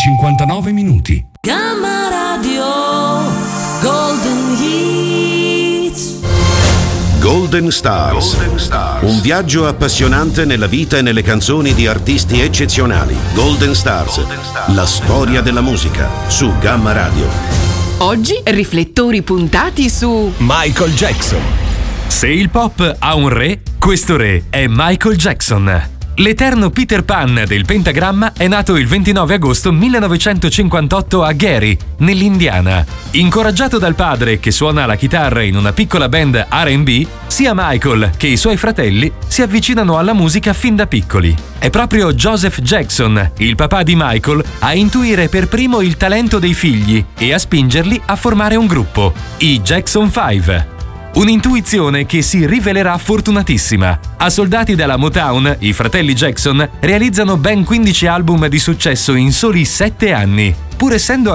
59 minuti. Gamma Radio Golden Hits. Golden Stars. Un viaggio appassionante nella vita e nelle canzoni di artisti eccezionali. Golden Stars. La storia della musica su Gamma Radio. Oggi riflettori puntati su Michael Jackson. Se il pop ha un re, questo re è Michael Jackson. L'eterno Peter Pan del pentagramma è nato il 29 agosto 1958 a Gary, nell'Indiana. Incoraggiato dal padre che suona la chitarra in una piccola band R&B, sia Michael che i suoi fratelli si avvicinano alla musica fin da piccoli. È proprio Joseph Jackson, il papà di Michael, a intuire per primo il talento dei figli e a spingerli a formare un gruppo, i Jackson 5. Un'intuizione che si rivelerà fortunatissima. Assoldati dalla Motown, i fratelli Jackson realizzano ben 15 album di successo in soli 7 anni. Pur essendo